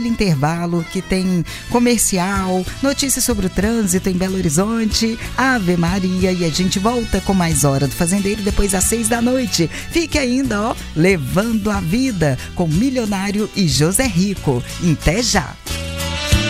intervalo que tem comercial, notícias sobre o trânsito em Belo Horizonte, Ave Maria, e a gente volta com mais Hora do Fazendeiro depois às 6 da noite. Fique ainda, Levando a Vida com Milionário e José Rico. Até já!